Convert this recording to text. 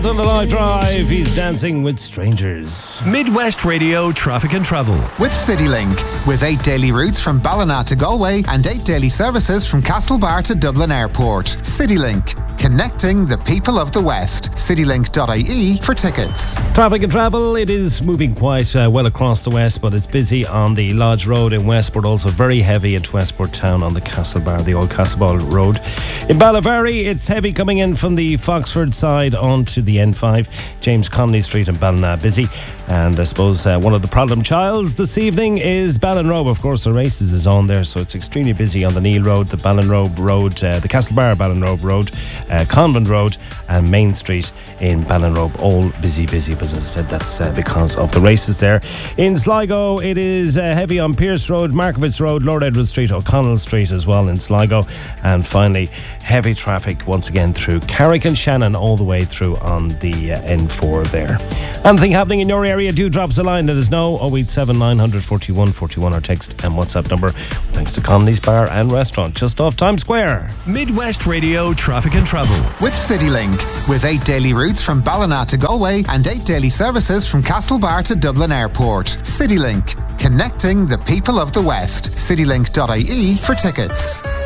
On the live drive, he's dancing with strangers. Midwest Radio Traffic and Travel. With CityLink. With 8 daily routes from Ballina to Galway and 8 daily services from Castlebar to Dublin Airport. CityLink. Connecting the people of the West. Citylink.ie for tickets. Traffic and travel, it is moving quite well across the west, but it's busy on the Lodge Road in Westport, also very heavy into Westport Town on the Castlebar, the old Castlebar Road. In Ballyferry, it's heavy coming in from the Foxford side onto the N5. James Connolly Street in Ballina busy. And I suppose one of the problem childs this evening is Ballinrobe. Of course, the races is on there, so it's extremely busy on the Neil Road, the Ballinrobe Road, the Castlebar Ballinrobe Road, Convent Road and Main Street in Ballinrobe, all busy, but as I said, that's because of the races there. In Sligo, it is heavy on Pierce Road, Markovitz Road, Lord Edward Street, O'Connell Street as well in Sligo, and finally heavy traffic once again through Carrick and Shannon all the way through on the N4 there. Anything happening in your area, do drop us a line, let us know. 087 900 41 41, our text and WhatsApp number, thanks to Connolly's Bar and Restaurant just off Times Square. Midwest Radio Traffic and Travel. With CityLink. With 8 daily routes from Ballina to Galway and 8 daily services from Castlebar to Dublin Airport. CityLink. Connecting the people of the West. Citylink.ie for tickets.